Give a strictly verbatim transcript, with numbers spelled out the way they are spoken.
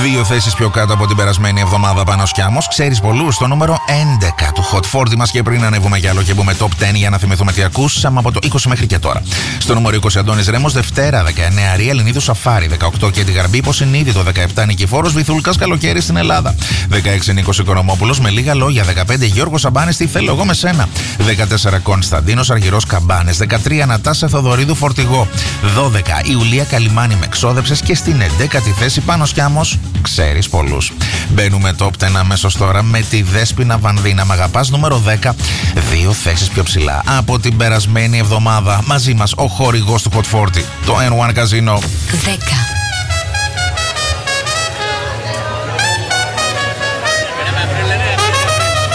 Δύο θέσεις πιο κάτω από την περασμένη εβδομάδα πάνω Σκιάμος. Ξέρεις πολλούς, στο νούμερο έντεκα του Hot φορty μας. Και πριν ανέβουμε κι άλλο και μπούμε top δέκα για να θυμηθούμε τι ακούσαμε από το είκοσι μέχρι και τώρα. Στο νούμερο είκοσι Αντώνης Ρέμος, Δευτέρα δεκαεννέα Ρία Ελληνίδου Σαφάρι. δεκαοκτώ και τη Γαρμπή Υποσυνείδητο. δεκαεπτά Νικηφόρος Βυθούλκας Καλοκαίρι στην Ελλάδα. δεκαέξι Νίκος Οικονομόπουλος Με λίγα λόγια. δεκαπέντε Γιώργος Σαμπάνης Τι θέλω εγώ με σένα. δεκατέσσερα Κωνσταντίνος Αργυρός Καμπάνες. δεκατρία Νατάσα Θοδωρίδου Φορτηγό. δώδεκα Ιουλία Καλιμάνη Με ξόδεψες. Και στην έντεκατη θέση πάνω Σκιάμος. Ξέρεις πολλούς. Μπαίνουμε top δέκα αμέσως τώρα με τη Δέσποινα Βανδίνα. Μ' αγαπάς νούμερο δέκα. Δύο θέσεις πιο ψηλά από την περασμένη εβδομάδα. Μαζί μας ο χορηγός του Hot φορty, το N one Casino. δέκα.